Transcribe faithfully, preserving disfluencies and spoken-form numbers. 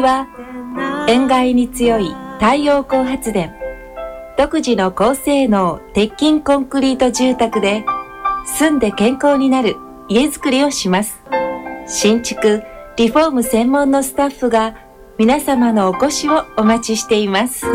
は塩害に強い太陽光発電、独自の高性能鉄筋コンクリート住宅で住んで健康になる家づくりをします。新築リフォーム専門のスタッフが皆様のお越しをお待ちしています。